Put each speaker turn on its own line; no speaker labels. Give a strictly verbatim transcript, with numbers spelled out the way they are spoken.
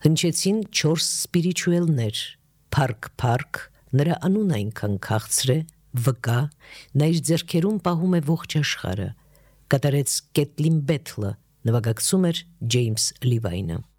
Հնչեցին չորս սպիրիչուելներ, Փարք Փարք, նրա անուն այնքան քաղցր է, վկա, նա իր ձեռքերում պահում է ողջ աշխարհը, կատարեց Կեթլին Բեթլը, նվագակցում էր Ջեյմս Լիվայնը։